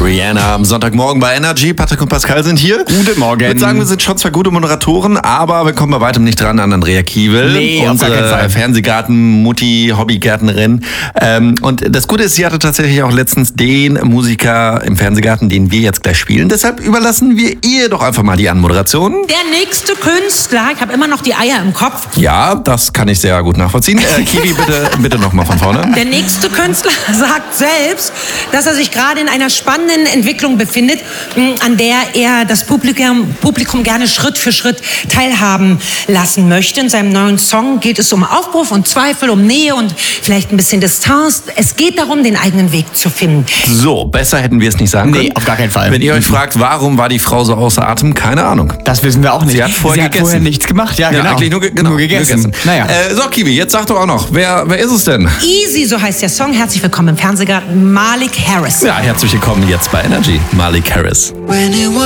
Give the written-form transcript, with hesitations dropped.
Rihanna am Sonntagmorgen bei Energy. Patrick und Pascal sind hier. Guten Morgen. Ich würde sagen, wir sind schon zwei gute Moderatoren, aber wir kommen bei weitem nicht dran an Andrea Kiewel. Nee, auf gar keinen unsere Fall. Fernsehgarten-Mutti, Hobbygärtnerin. Und das Gute ist, sie hatte tatsächlich auch letztens den Musiker im Fernsehgarten, den wir jetzt gleich spielen. Deshalb überlassen wir ihr doch einfach mal die Anmoderation. Der nächste Künstler, ich habe immer noch die Eier im Kopf. Ja, das kann ich sehr gut nachvollziehen. Kiwi, bitte nochmal von vorne. Der nächste Künstler sagt selbst, dass er sich gerade in einer spannenden Entwicklung befindet, an der er das Publikum gerne Schritt für Schritt teilhaben lassen möchte. In seinem neuen Song geht es um Aufbruch und Zweifel, um Nähe und vielleicht ein bisschen Distanz. Es geht darum, den eigenen Weg zu finden. So, besser hätten wir es nicht sagen können. Nee, auf gar keinen Fall. Wenn ihr euch fragt, warum war die Frau so außer Atem, keine Ahnung. Das wissen wir auch nicht. Sie hat vorher gegessen. nichts gemacht. Ja, genau. Eigentlich nur gegessen. Naja. So, Kiwi, jetzt sag doch auch noch, wer ist es denn? Easy, so heißt der Song. Herzlich willkommen im Fernsehgarten, Malik Harris. Ja, herzlich willkommen jetzt bei Energy, Malik Harris. When it was